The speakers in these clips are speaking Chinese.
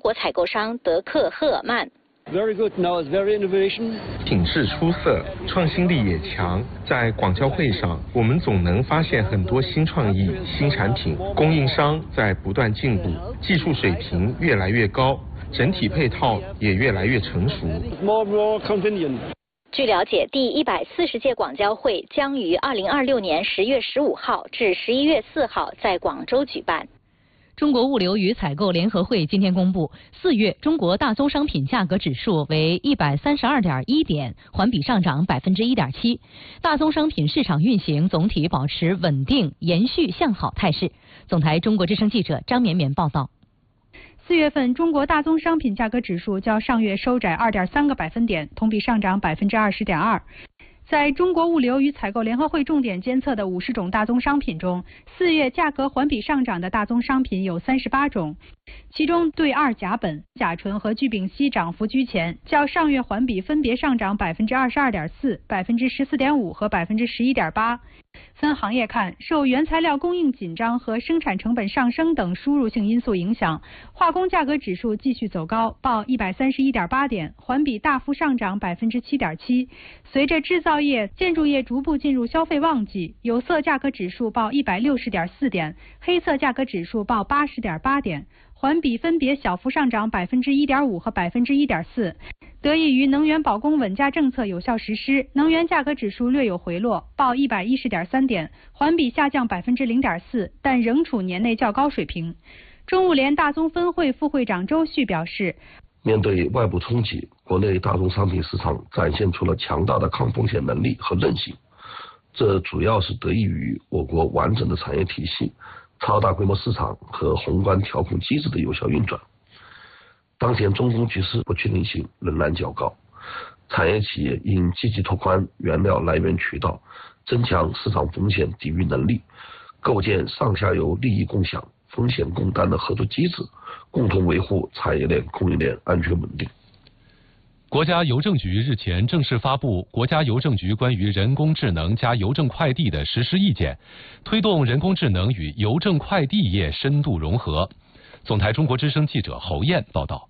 国采购商德克赫尔曼。 Very good. Now it's very innovation. 品质出色，创新力也强。在广交会上，我们总能发现很多新创意、新产品。供应商在不断进步，技术水平越来越高，整体配套也越来越成熟。 More convenient. 据了解，第140届广交会将于2026年10月15号至11月4号在广州举办。 中国物流与采购联合会今天公布，4月中国大宗商品价格指数为132.1点，环比上涨1.7%。大宗商品市场运行总体保持稳定，延续向好态势。总台中国之声记者张绵绵报道。 4月份中国大宗商品价格指数较上月收窄2.3个百分点，同比上涨20.2%。在中国物流与采购联合会重点监测的50种大宗商品中，4月价格环比上涨的大宗商品有38种，其中对二甲苯、甲醇和聚丙烯涨幅居前，较上月环比分别上涨22.4%、14.5%和11.8%。分行业看，受原材料供应紧张和生产成本上升等输入性因素影响，化工价格指数继续走高，报131.8点，环比大幅上涨7.7%。随着制造业、建筑业逐步进入消费旺季，有色价格指数报160.4点，黑色价格指数报80.8点，环比分别小幅上涨1.5%和1.4%。得益于能源保供稳价政策有效实施，能源价格指数略有回落，报110.3点，环比下降0.4%，但仍处年内较高水平。中物联大宗分会副会长周旭表示， 面对外部冲击，国内大宗商品市场展现出了强大的抗风险能力和韧性，这主要是得益于我国完整的产业体系、超大规模市场和宏观调控机制的有效运转。当前中东局势不确定性仍然较高，产业企业应积极拓宽原料来源渠道，增强市场风险抵御能力，构建上下游利益共享、风险共担的合作机制，共同维护产业链供应链安全稳定。 国家邮政局日前正式发布《国家邮政局关于人工智能加邮政快递的实施意见》，推动人工智能与邮政快递业深度融合。总台中国之声记者侯艳报道。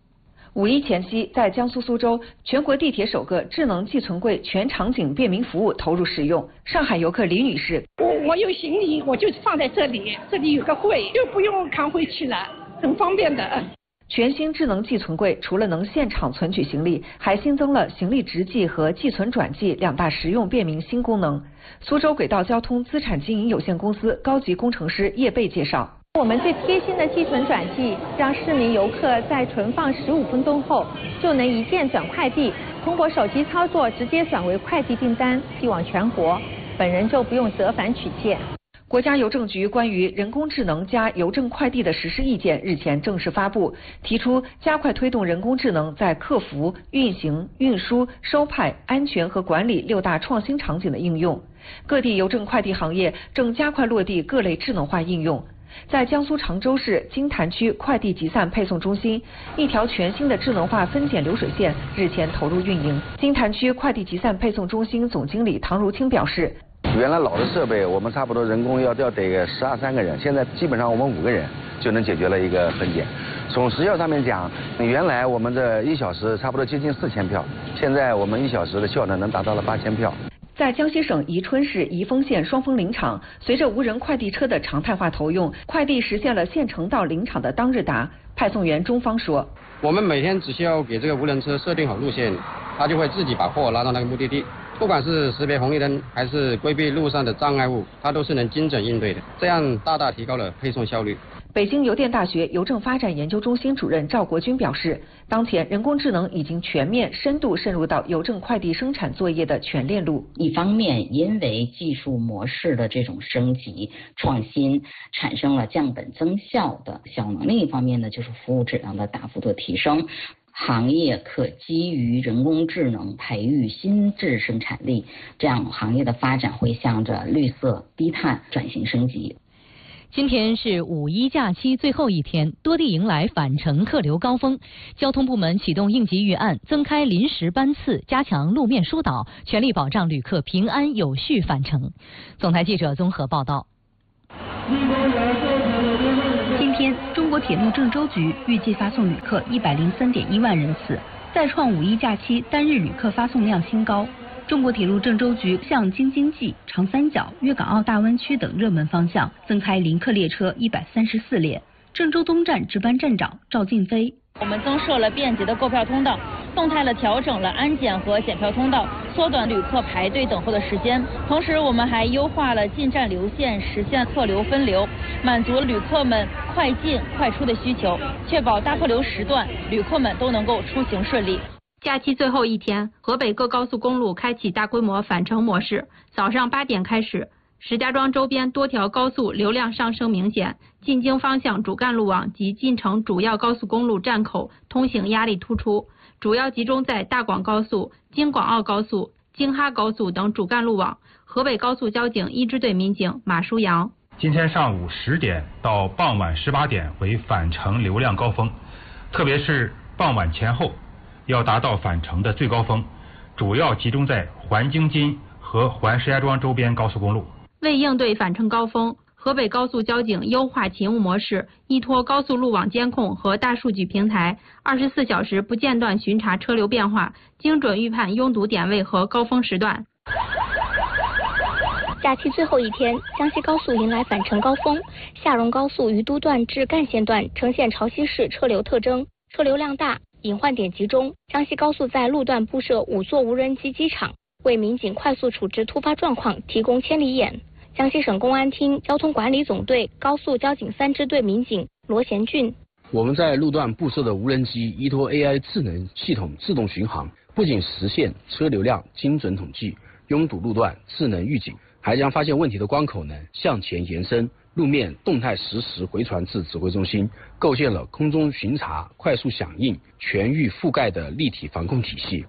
5一前夕，在江苏苏州，全国地铁首个智能寄存柜全场景便民服务投入使用。上海游客李女士： 我有行李，我就放在这里，这里有个柜，就不用扛回去了，很方便的。 全新智能寄存柜除了能现场存取行李，还新增了行李直寄和寄存转寄2大实用便民新功能。苏州轨道交通资产经营有限公司高级工程师叶贝介绍。 我们最贴心的寄存转寄，让市民游客在存放15分钟后就能一键转快递，通过手机操作直接转为快递订单，寄往全国，本人就不用折返取件。 国家邮政局关于人工智能加邮政快递的实施意见日前正式发布，提出加快推动人工智能在客服、运行、运输、收派、安全和管理6大创新场景的应用。各地邮政快递行业正加快落地各类智能化应用。在江苏常州市金坛区快递集散配送中心，一条全新的智能化分拣流水线日前投入运营。金坛区快递集散配送中心总经理唐如清表示， 原来老的设备我们差不多人工要得12、13个人，现在基本上我们5个人就能解决了一个分拣。从时效上面讲，原来我们的1小时差不多接近4000票，现在我们1小时的效能能达到了8000票。 在江西省宜春市宜丰县双峰林场，随着无人快递车的常态化投用，快递实现了县城到林场的当日达。派送员钟方说， 我们每天只需要给这个无人车设定好路线，它就会自己把货拉到那个目的地，不管是识别红绿灯还是规避路上的障碍物，它都是能精准应对的，这样大大提高了配送效率。 北京邮电大学邮政发展研究中心主任赵国军表示，当前人工智能已经全面深度渗入到邮政快递生产作业的全链路。 一方面，因为技术模式的这种升级创新，产生了降本增效的效能；另一方面呢，就是服务质量的大幅度提升。行业可基于人工智能培育新质生产力，这样行业的发展会向着绿色低碳转型升级。 今天是5一假期最后一天，多地迎来返程客流高峰。交通部门启动应急预案，增开临时班次，加强路面疏导，全力保障旅客平安有序返程。总台记者综合报道。 今天天，中国铁路郑州局预计发送旅客103.1万人次，再创5一假期单日旅客发送量新高。中国铁路郑州局向京津冀、长三角、粤港澳大湾区等热门方向增开临客列车134列。郑州东站值班站长赵静飞： 我们增设了便捷的购票通道，动态地调整了安检和检票通道，缩短旅客排队等候的时间。同时，我们还优化了进站流线，实现客流分流，满足旅客们快进快出的需求，确保大客流时段旅客们都能够出行顺利。 假期最后一天，河北各高速公路开启大规模返程模式。早上8点开始，石家庄周边多条高速流量上升明显，进京方向主干路网及进城主要高速公路站口通行压力突出，主要集中在大广高速、京广澳高速、京哈高速等主干路网。河北高速交警1支队民警马书阳： 今天上午10点到傍晚18点为返程流量高峰，特别是傍晚前后要达到返程的最高峰，主要集中在环京津和环石家庄周边高速公路。 为应对返程高峰，河北高速交警优化勤务模式，依托高速路网监控和大数据平台，24小时不间断巡查车流变化，精准预判拥堵点位和高峰时段。 假期最后一天，江西高速迎来返程高峰，下荣高速于都段至干线段呈现潮汐式车流特征，车流量大，隐患点集中。江西高速在路段布设5座无人机机场，为民警快速处置突发状况提供千里眼。江西省公安厅交通管理总队高速交警3支队民警罗贤俊： 我们在路段布设的无人机依托 AI 智能系统自动巡航，不仅实现车流量精准统计、拥堵路段智能预警，还将发现问题的关口呢向前延伸，路面动态实时回传至指挥中心，构建了空中巡查、快速响应、全域覆盖的立体防控体系。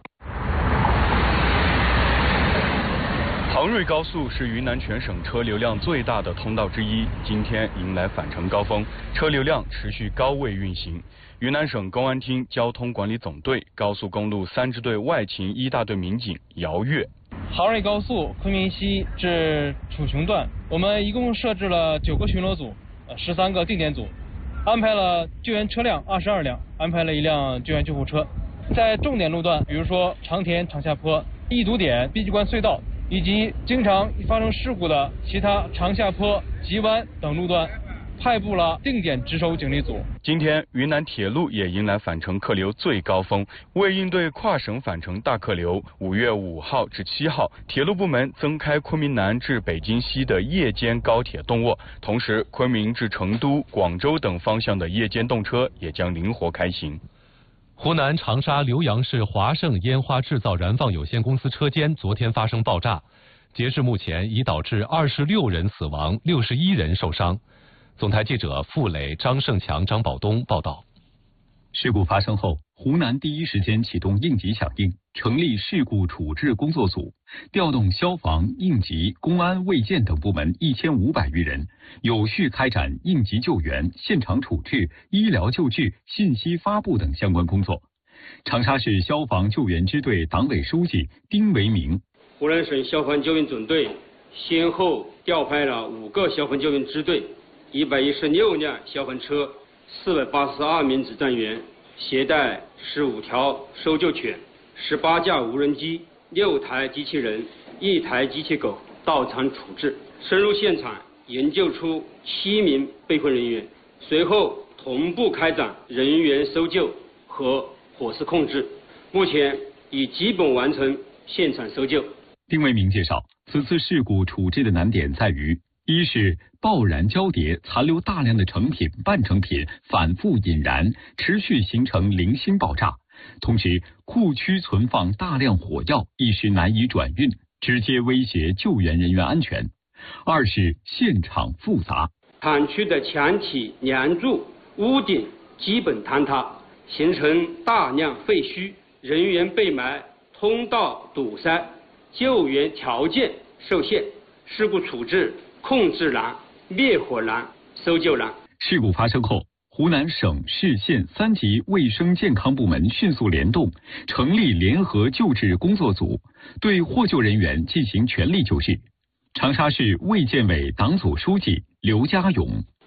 杭瑞高速是云南全省车流量最大的通道之一，今天迎来返程高峰，车流量持续高位运行。云南省公安厅交通管理总队高速公路3支队外勤1大队民警姚跃： 杭瑞高速昆明西至楚琼段，我们一共设置了9个巡逻组，13个定点组，安排了救援车辆22辆，安排了1辆救援救护车。在重点路段，比如说长田长下坡、易堵点、碧鸡关隧道，以及经常发生事故的其他长下坡、急弯等路段，派布了定点值守警力组。 今天，云南铁路也迎来返程客流最高峰。为应对跨省返程大客流，5月5号至7号，铁路部门增开昆明南至北京西的夜间高铁动卧，同时，昆明至成都、广州等方向的夜间动车也将灵活开行。 湖南长沙浏阳市华盛烟花制造燃放有限公司车间昨天发生爆炸，截至目前已导致26人死亡，61人受伤。总台记者付磊、张胜强、张宝东报道。 事故发生后，湖南第一时间启动应急响应，成立事故处置工作组，调动消防、应急、公安、卫健等部门1500余人，有序开展应急救援、现场处置、医疗救治、信息发布等相关工作。长沙市消防救援支队党委书记丁维明： 湖南省消防救援总队先后调派了5个消防救援支队、116辆消防车、482名指战员，携带15条搜救犬、18架无人机、6台机器人、1台机器狗到场处置，深入现场研究出7名被困人员，随后同步开展人员搜救和火势控制，目前已基本完成现场搜救。 丁维明介绍，此次事故处置的难点在于：一是爆燃交叠，残留大量的成品、半成品反复引燃，持续形成零星爆炸；同时，库区存放大量火药，一时难以转运，直接威胁救援人员安全。二是现场复杂， 厂区的墙体、梁柱、屋顶基本坍塌，形成大量废墟，人员被埋，通道堵塞，救援条件受限，事故处置控制难、灭火难、搜救难。 事故发生后，湖南省市县3级卫生健康部门迅速联动，成立联合救治工作组，对获救人员进行全力救治。长沙市卫健委党组书记刘家勇：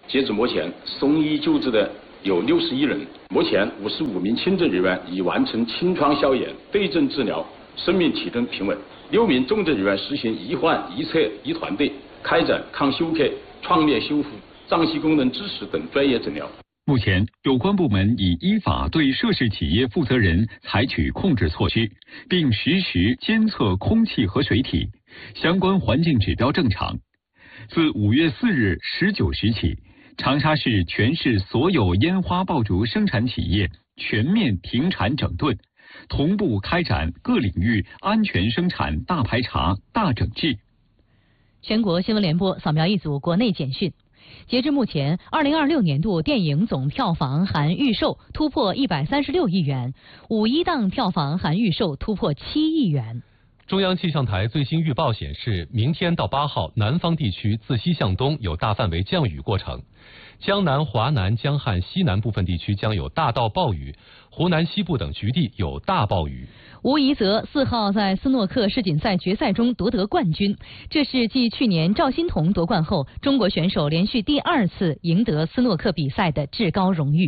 截至目前，送医救治的有61人，目前55名轻症人员已完成清创消炎、对症治疗，生命体征平稳。6名重症人员实行一患一策一团队，开展抗休克、创面修复、脏器功能支持等专业诊疗。 目前，有关部门已依法对涉事企业负责人采取控制措施，并实时监测空气和水体，相关环境指标正常。自5月4日19时起，长沙市全市所有烟花爆竹生产企业全面停产整顿，同步开展各领域安全生产大排查、大整治。 全国新闻联播扫描一组国内简讯。截至目前，2026年度电影总票房含预售突破136亿元，5一档票房含预售突破7亿元。 中央气象台最新预报显示，明天到8号，南方地区自西向东有大范围降雨过程，江南、华南、江汉西南部分地区将有大到暴雨，湖南西部等局地有大暴雨。 吴怡泽4号在斯诺克世锦赛决赛中夺得冠军，这是继去年赵欣彤夺冠后，中国选手连续第2次赢得斯诺克比赛的至高荣誉。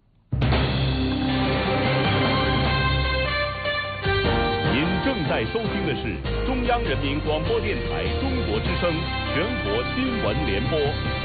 您正在收听的是中央人民广播电台中国之声全国新闻联播。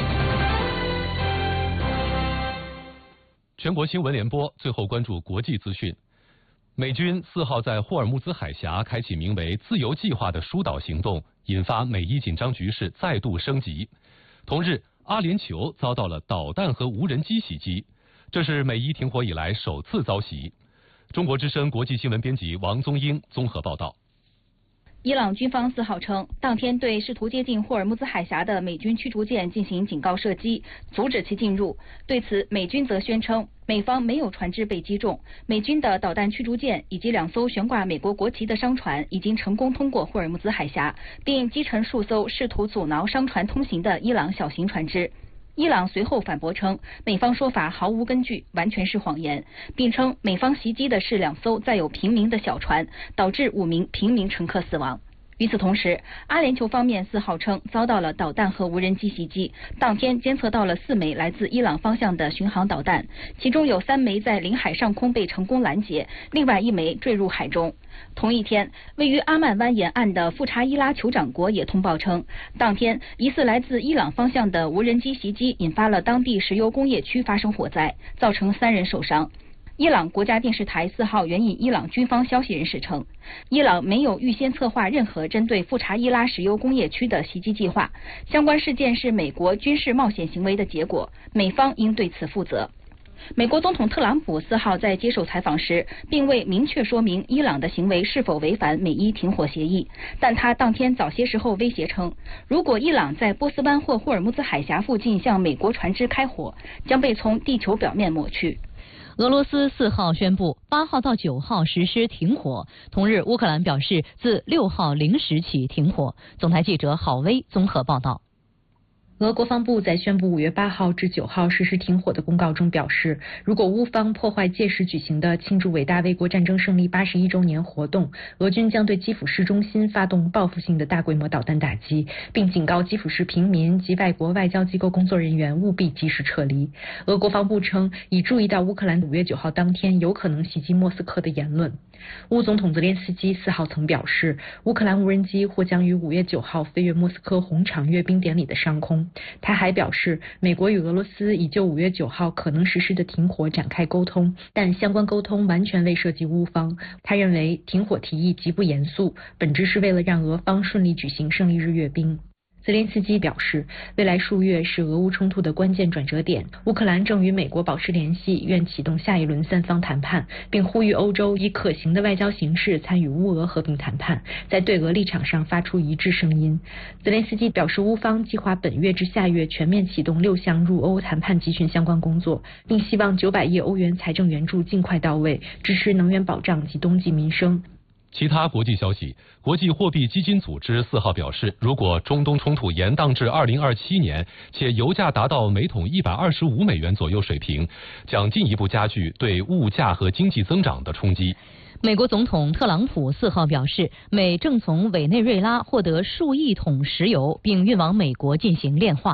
全国新闻联播，最后关注国际资讯。美军4号在霍尔木兹海峡开启名为“自由计划”的疏导行动，引发美伊紧张局势再度升级。同日，阿联酋遭到了导弹和无人机袭击，这是美伊停火以来首次遭袭。中国之声国际新闻编辑王宗英综合报道。 伊朗军方4号称，当天对试图接近霍尔木兹海峡的美军驱逐舰进行警告射击，阻止其进入。对此，美军则宣称，美方没有船只被击中，美军的导弹驱逐舰以及2艘悬挂美国国旗的商船已经成功通过霍尔木兹海峡，并击沉数艘试图阻挠商船通行的伊朗小型船只。伊朗随后反驳称，美方说法毫无根据，完全是谎言，并称美方袭击的是2艘载有平民的小船，导致5名平民乘客死亡。与此同时，阿联酋方面4号称遭到了导弹和无人机袭击，当天监测到了4枚来自伊朗方向的巡航导弹，其中有3枚在领海上空被成功拦截，另外1枚坠入海中。同一天，位于阿曼湾沿岸的富查伊拉酋长国也通报称，当天疑似来自伊朗方向的无人机袭击引发了当地石油工业区发生火灾，造成3人受伤。伊朗国家电视台4号援引伊朗军方消息人士称，伊朗没有预先策划任何针对富查伊拉石油工业区的袭击计划，相关事件是美国军事冒险行为的结果，美方应对此负责。美国总统特朗普4号在接受采访时，并未明确说明伊朗的行为是否违反美伊停火协议，但他当天早些时候威胁称，如果伊朗在波斯湾或霍尔木兹海峡附近向美国船只开火，将被从地球表面抹去。 俄罗斯4号宣布8号到9号实施停火，同日乌克兰表示自6号0时起停火。总台记者郝威综合报道。 俄国防部在宣布5月8号至9号实施停火的公告中表示，如果乌方破坏届时举行的庆祝伟大卫国战争胜利81周年活动，俄军将对基辅市中心发动报复性的大规模导弹打击，并警告基辅市平民及外国外交机构工作人员务必及时撤离。俄国防部称，已注意到乌克兰5月9号当天有可能袭击莫斯科的言论。乌总统泽连斯基4号曾表示，乌克兰无人机或将于5月9号飞越莫斯科红场阅兵典礼的上空。他还表示，美国与俄罗斯已就5月9号可能实施的停火展开沟通，但相关沟通完全未涉及乌方。他认为停火提议极不严肃，本质是为了让俄方顺利举行胜利日阅兵。泽连斯基表示，未来数月是俄乌冲突的关键转折点，乌克兰正与美国保持联系，愿启动下一轮3方谈判，并呼吁欧洲以可行的外交形式参与乌俄和平谈判，在对俄立场上发出一致声音。泽连斯基表示，乌方计划本月至下月全面启动6项入欧谈判集群相关工作，并希望900亿欧元财政援助尽快到位，支持能源保障及冬季民生。 其他国际消息，国际货币基金组织4号表示，如果中东冲突延宕至2027年，且油价达到每桶125美元左右水平，将进一步加剧对物价和经济增长的冲击。 美国总统特朗普4号表示，美正从委内瑞拉获得数亿桶石油，并运往美国进行炼化。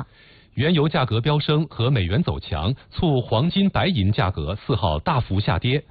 原油价格飙升和美元走强，促黄金、白银价格4号大幅下跌。